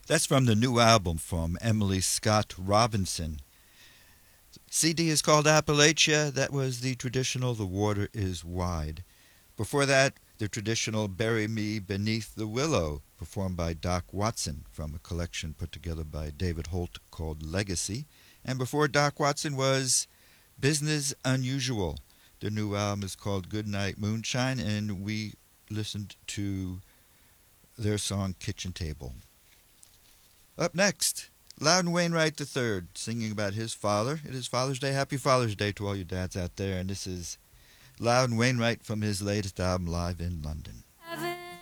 That's from the new album from Emily Scott Robinson. CD is called Appalachia. That was the traditional The Water is Wide. Before that, the traditional Bury Me Beneath the Willow, performed by Doc Watson from a collection put together by David Holt called Legacy. And before Doc Watson was Business Unusual. The new album is called Goodnight Moonshine, and we listened to their song Kitchen Table. Up next, Loudon Wainwright III singing about his father. It is Father's Day. Happy Father's Day to all you dads out there. And this is Loudon Wainwright from his latest album, Live in London.